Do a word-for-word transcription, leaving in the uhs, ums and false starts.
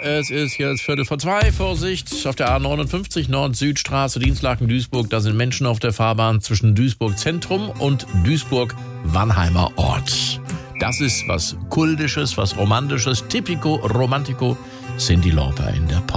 es ist jetzt Viertel vor zwei. Vorsicht, auf der A neunundfünfzig Nord-Süd-Straße, Dienstlaken-Duisburg. Da sind Menschen auf der Fahrbahn zwischen Duisburg-Zentrum und Duisburg-Wannheimer Ort. Das ist was Kultisches, was Romantisches. Typico Romantico, Cyndi Lauper in der Pop.